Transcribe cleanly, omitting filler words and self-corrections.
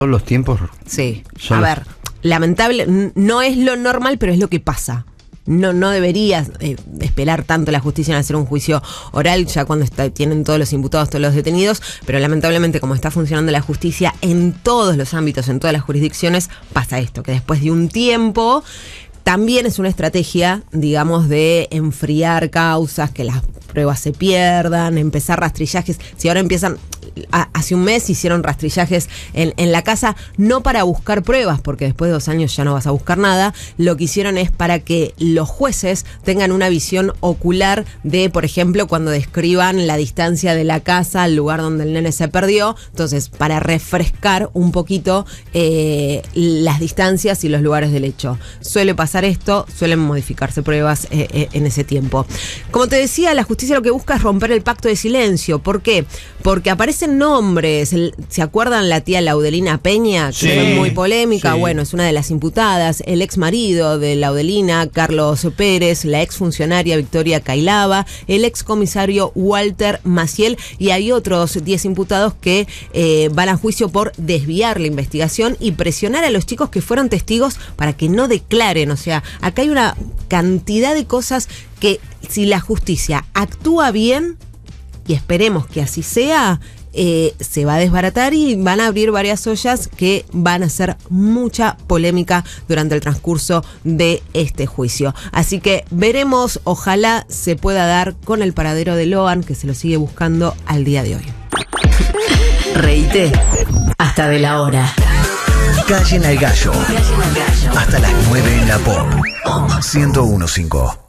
Los tiempos. Sí. A ver, lamentable, no es lo normal, pero es lo que pasa. No deberías esperar tanto la justicia en hacer un juicio oral ya cuando tienen todos los imputados, todos los detenidos, pero lamentablemente como está funcionando la justicia en todos los ámbitos, en todas las jurisdicciones, pasa esto, que después de un tiempo también es una estrategia, digamos, de enfriar causas, que las pruebas se pierdan, empezar rastrillajes. Si ahora empiezan, hace un mes hicieron rastrillajes en la casa, no para buscar pruebas, porque después de 2 años ya no vas a buscar nada. Lo que hicieron es para que los jueces tengan una visión ocular de, por ejemplo, cuando describan la distancia de la casa al lugar donde el nene se perdió. Entonces, para refrescar un poquito las distancias y los lugares del hecho. Suele pasar esto, suelen modificarse pruebas en ese tiempo. Como te decía, la justicia lo que busca es romper el pacto de silencio. ¿Por qué? Porque aparecen nombres. ¿Se acuerdan la tía Laudelina Peña? Que fue muy polémica. Sí. Bueno, es una de las imputadas. El ex marido de Laudelina, Carlos Pérez, la ex funcionaria Victoria Cailaba, el ex comisario Walter Maciel, y hay otros 10 imputados que van a juicio por desviar la investigación y presionar a los chicos que fueron testigos para que no declaren. O sea, acá hay una cantidad de cosas que si la justicia actúa bien, y esperemos que así sea, se va a desbaratar y van a abrir varias ollas que van a hacer mucha polémica durante el transcurso de este juicio. Así que veremos, ojalá se pueda dar con el paradero de Loan, que se lo sigue buscando al día de hoy. Reíte hasta de la hora. Callen al gallo. Hasta las 9 en la Pop. 101.5.